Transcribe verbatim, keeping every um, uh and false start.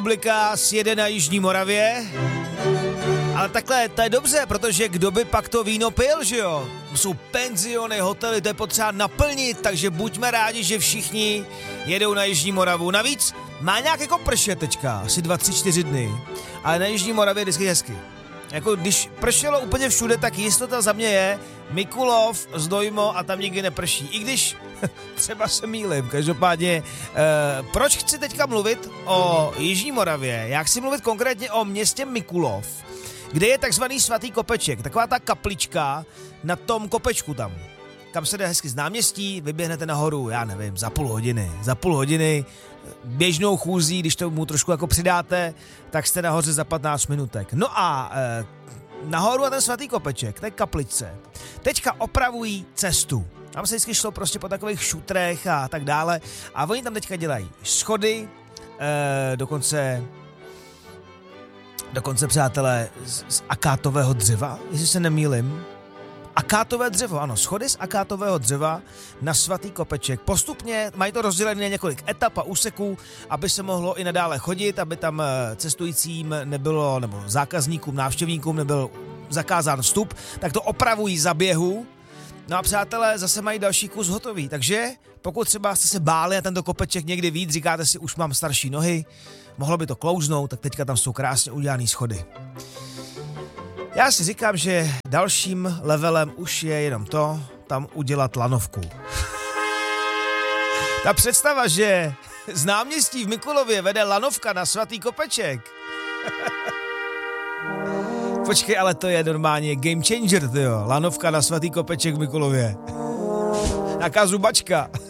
republika sjede na Jižní Moravě. Ale takhle, to je dobře, protože kdo by pak to víno pil, že jo? Jsou penziony, hotely, to je potřeba naplnit, takže buďme rádi, že všichni jedou na Jižní Moravu. Navíc má nějak jako pršet teďka, asi dva, tři, čtyři dny, ale na Jižní Moravě je vždycky hezky. Jako když pršelo úplně všude, tak jistota za mě je Mikulov, Znojmo a tam nikdy neprší. I když třeba se mýlim, každopádně. Eh, proč chci teďka mluvit o Jižní Moravě? Já chci mluvit konkrétně o městě Mikulov, kde je takzvaný svatý kopeček, taková ta kaplička na tom kopečku tam, kam se jde hezky z náměstí, vyběhnete nahoru, já nevím, za půl hodiny, za půl hodiny, běžnou chůzí, když to mu trošku jako přidáte, tak jste nahoře za patnáct minutek. No a e, nahoru na ten svatý kopeček, té kapličce, teďka opravují cestu. Tam se vždycky šlo prostě po takových šutrech a tak dále a oni tam teďka dělají schody, e, dokonce... Dokonce, přátelé, z, z akátového dřeva, jestli se nemýlim. Akátové dřevo, ano, schody z akátového dřeva na svatý kopeček. Postupně mají to rozdělené na několik etap a úseků, aby se mohlo i nadále chodit, aby tam cestujícím nebylo, nebo zákazníkům, návštěvníkům nebyl zakázán vstup, tak to opravují za běhu. No a přátelé, zase mají další kus hotový, takže pokud třeba jste se báli na tento kopeček někdy víc, říkáte si, už mám starší nohy, mohlo by to klouznout, tak teďka tam jsou krásně udělané schody. Já si říkám, že dalším levelem už je jenom to, tam udělat lanovku. Ta představa, že z náměstí v Mikulově vede lanovka na svatý kopeček. Počkej, ale to je normálně game changer, tyjo. Lanovka na svatý kopeček v Mikulově. Taká zubačka.